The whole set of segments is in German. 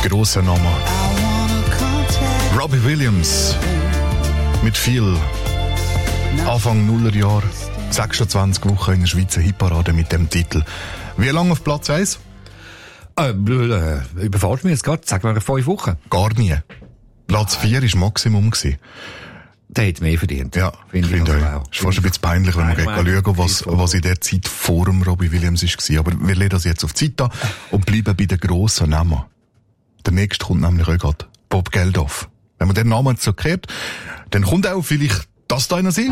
grosser Name. Robbie Williams. Mit viel Anfang Nullerjahr. 26 Wochen in der Schweizer Hitparade mit dem Titel. Wie lange auf Platz 1? Überfahrt mich jetzt gerade. Sag mal 5 Wochen. Gar nie. Platz 4 war Maximum. Der hat mehr verdient. Ja, finde ich auch. Es ist fast ein bisschen peinlich, wenn man schauen, was in der Zeit vor dem Robbie Williams war. Aber wir legen das jetzt auf die Zeit an und bleiben bei den grossen Namen. Der nächste kommt nämlich auch gerade. Bob Geldof. Wenn man den Namen so kennt, dann kommt auch vielleicht das da in den Sinn.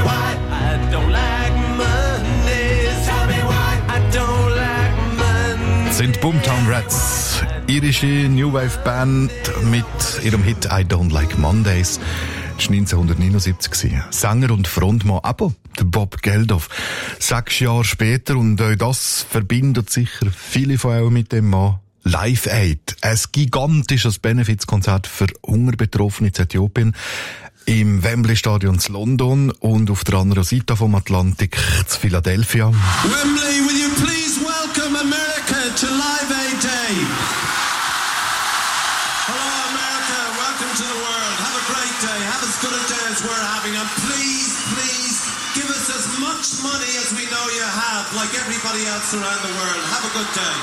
Sind Boomtown Rats, irische New Wave Band mit ihrem Hit I Don't Like Mondays. Das war 1979. Sänger und Frontmann, aber der Bob Geldof. 6 Jahre später, und das verbindet sicher viele von euch mit dem Mann. Live Aid, ein gigantisches Benefizkonzert für Hungerbetroffene in Äthiopien im Wembley Stadion in London und auf der anderen Seite vom Atlantik in Philadelphia. Wembley, will you please welcome America to Live Aid Day? Hello America, welcome to the world. Have a great day. Have as good a day as we're having, and please, please give us as much money as we know you have, like everybody else around the world. Have a good day.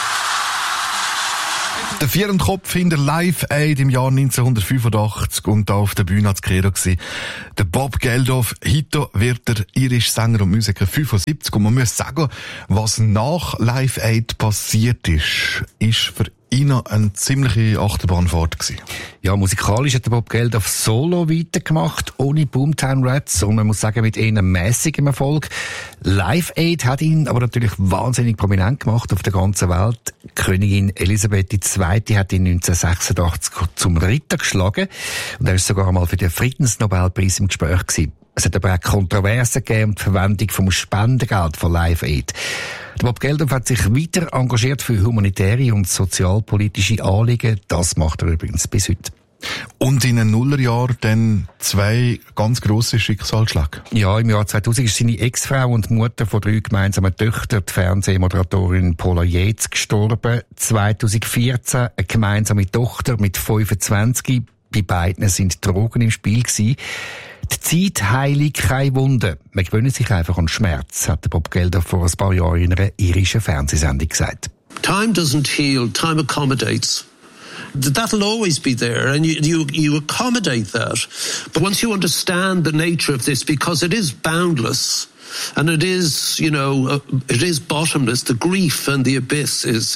Der Vierendkopf hinter Live Aid im Jahr 1985 und da auf der Bühne als Credo gsi. Der Bob Geldof, heute wird der irische Sänger und Musiker 75, und man muss sagen, was nach Live Aid passiert ist für ihn eine ziemliche Achterbahnfahrt gsi. Ja, musikalisch hat der Bob Geldof solo weitergemacht, ohne Boomtown Rats, und man muss sagen, mit eher mäßigem Erfolg. Live Aid hat ihn aber natürlich wahnsinnig prominent gemacht auf der ganzen Welt. Königin Elisabeth II. Hat ihn 1986 zum Ritter geschlagen, und er ist sogar einmal für den Friedensnobelpreis im Gespräch gewesen. Es hat aber auch Kontroversen gegeben um die Verwendung vom Spendengeld von Live Aid. Der Bob Geldof hat sich weiter engagiert für humanitäre und sozialpolitische Anliegen. Das macht er übrigens bis heute. Und in den Nullerjahren dann 2 ganz grosse Schicksalsschläge. Ja, im Jahr 2000 ist seine Ex-Frau und Mutter von 3 gemeinsamen Töchtern, die Fernsehmoderatorin Paula Yates, gestorben. 2014 eine gemeinsame Tochter mit 25. Bei beiden sind Drogen im Spiel gewesen. Die Zeit heiligt keine Wunden. Man gewöhnt sich einfach an Schmerz, hat der Bob Geldof vor ein paar Jahren in einer irischen Fernsehsendung gesagt. Time doesn't heal, time accommodates. That'll always be there, and you accommodate that. But once you understand the nature of this, because it is boundless, and it is, it is bottomless, the grief and the abyss is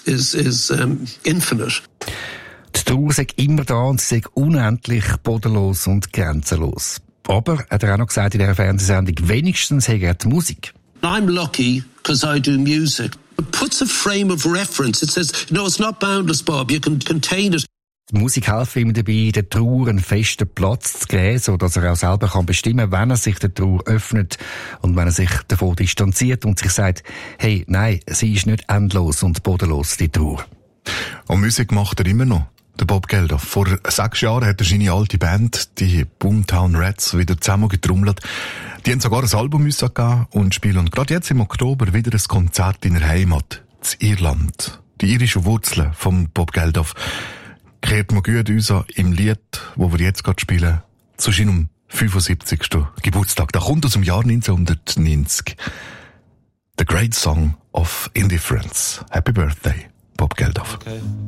infinite. Die Trauer sei immer da und sie sei unendlich, bodenlos und grenzenlos. Aber, hat er auch noch gesagt in dieser Fernsehsendung, wenigstens hat er die Musik. I'm lucky because I do music. It puts a frame of reference. It says, it's not boundless, Bob. You can contain it. Die Musik hilft ihm dabei, der Trauer einen festen Platz zu geben, sodass er auch selber bestimmen kann, wenn er sich der Trauer öffnet und wenn er sich davon distanziert und sich sagt, hey, nein, sie ist nicht endlos und bodenlos, die Trauer. Und Musik macht er immer noch. Der Bob Geldof. Vor 6 Jahren hat er seine alte Band, die Boomtown Rats, wieder zusammengetrommelt. Die haben sogar ein Album geben und spielen gerade jetzt im Oktober wieder ein Konzert in der Heimat, in Irland. Die irischen Wurzeln vom Bob Geldof kehrt man gut uns im Lied, wo wir jetzt gerade spielen, zu seinem 75. Geburtstag. Der kommt aus dem Jahr 1990. The Great Song of Indifference. Happy Birthday, Bob Geldof. Okay.